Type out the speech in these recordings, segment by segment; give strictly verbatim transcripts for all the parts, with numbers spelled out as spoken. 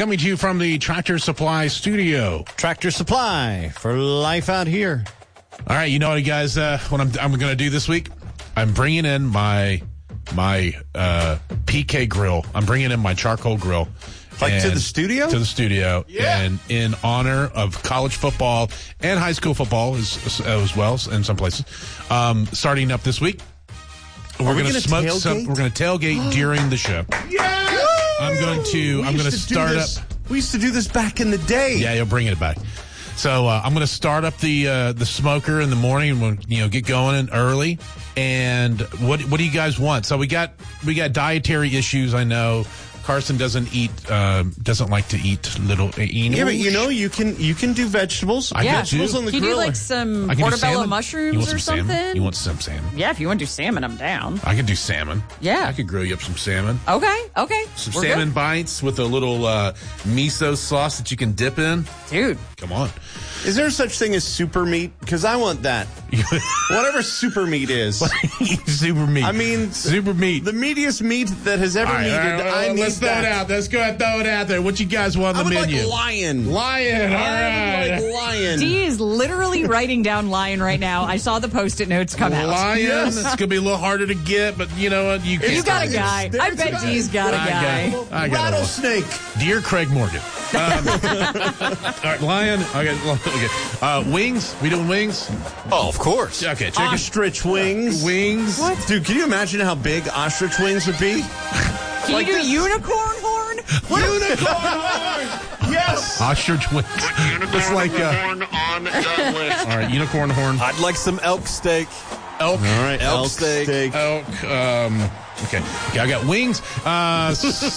Coming to you from the Tractor Supply studio. Tractor Supply for life out here. All right, you know what, guys? Uh, what I'm, I'm going to do this week? I'm bringing in my my uh, P K grill. I'm bringing in my charcoal grill. Like to the studio? To the studio. Yeah. And in honor of college football and high school football as, as well in some places, um, starting up this week. We're we going to smoke tailgate? some. We're going to tailgate during the show. Yes! I'm going to. We I'm going to used do start this- up. We used to do this back in the day. Yeah, you'll bring it back. So uh, I'm going to start up the uh, the smoker in the morning. We'll, you know, get going in early. And what what do you guys want? So we got we got dietary issues. I know Carson doesn't eat uh, doesn't like to eat little animals. Yeah, but you know you can you can do vegetables. I Yeah. can do. Vegetables on the Can you do grill. like some I can do portobello salmon. mushrooms You want or some something? salmon? You want some salmon? Yeah, if you want to do salmon, I'm down. I could do salmon. Yeah. I could grill you up some salmon. Okay, okay. Some We're salmon good. bites with a little uh, miso sauce that you can dip in. Dude. Come on. Is there such thing as super meat? Because I want that. Whatever super meat is. Super meat. I mean, super meat. The meatiest meat that has ever All right, meated. all right, I well, need let's throw that. it out. Let's go ahead and throw it out there. What you guys want I on the would menu? like lion. Lion. All I right. would like lion. Dee is literally writing down lion right now. I saw the post-it notes come out. Lion. Yes. It's gonna be a little harder to get, but you know what? You can. You got a It's- guy. it's- I it's bet got- Dee's got a I guy. got- I got a Rattlesnake. Dear Craig Morgan. Um, all right, lion. Okay. okay. Uh, wings. We doing wings? Oh, of course. Okay. Chicken. Ostrich wings. Wings. What? Dude, can you imagine how big ostrich wings would be? Can Like you do this. unicorn horn? Unicorn horn. Yes. Ostrich wings. It's like uh, Horn on the list. all right, unicorn horn. I'd like some elk steak. Elk. All right, Elk elk steak. steak. Elk. Um, okay. Okay. I got wings. Uh,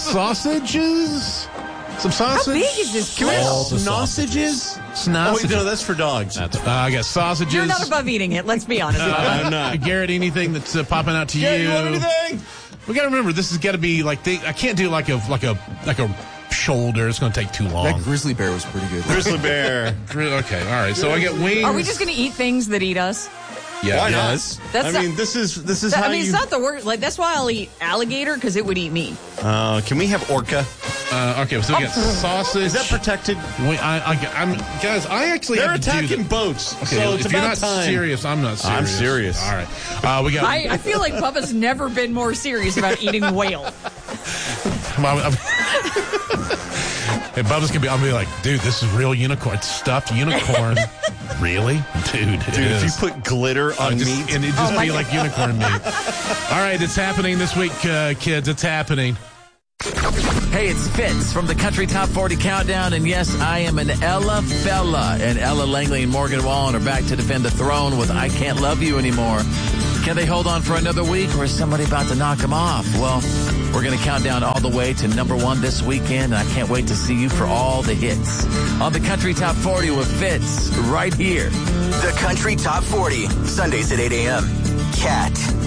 sausages. Some How sausage. big is this Can we have grill? sausages? Oh, wait, Sausages. no, that's for dogs. Uh, I got sausages. You're not above eating it, let's be honest. I'm not. Garrett, anything that's uh, popping out to Yeah, you? you want anything? We got to remember this has got to be like they, I can't do like a like a like a shoulder. It's going to take too long. That grizzly bear was pretty good. Grizzly bear. Okay, all right. So I get wings. Are we just going to eat things that eat us? Yeah. Why yeah. not? That's I not- mean, this is this is That- how I mean, you. it's not the worst. Like, that's why I'll eat alligator, because it would eat me. Uh, can we have orca? Uh, okay, so we got sausage. Is that protected? Wait, I, I, I'm guys. I actually They're have to do attacking that. boats. Okay, so if it's you're about not time. serious, I'm not serious. I'm serious. All right. Uh, we got. I, I feel like Bubba's never been more serious about eating whale. I'm- I'm- Hey, Bubba's gonna be. I'm gonna be like, dude, this is real unicorn. It's stuffed unicorn. Really, dude? it Dude, if you is. put glitter Uh, on just, meat, and it just Oh, my be like unicorn meat. All right, it's happening this week, uh, kids. It's happening. Hey, it's Fitz from the Country Top forty Countdown, and yes, I am an Ella fella. And Ella Langley and Morgan Wallen are back to defend the throne with I Can't Love You Anymore. Can they hold on for another week, or is somebody about to knock them off? Well, we're going to count down all the way to number one this weekend, and I can't wait to see you for all the hits. On the Country Top forty with Fitz, right here. The Country Top forty, Sundays at eight a.m. Cat.